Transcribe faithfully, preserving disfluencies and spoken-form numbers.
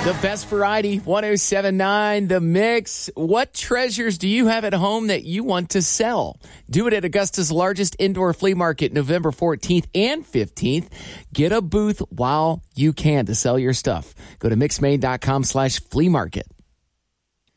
The best variety, one oh seven point nine The Mix. What treasures do you have at home that you want to sell? Do it at Augusta's largest indoor flea market, November fourteenth and fifteenth. Get a booth while you can to sell your stuff. Go to mixmain.com slash flea market.